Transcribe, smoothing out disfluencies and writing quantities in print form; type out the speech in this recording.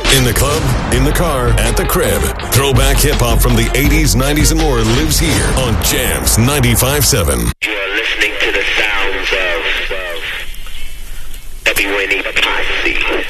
In the club, in the car, at the crib. Throwback hip-hop from the 80s, 90s, and more lives here on Jams 95.7.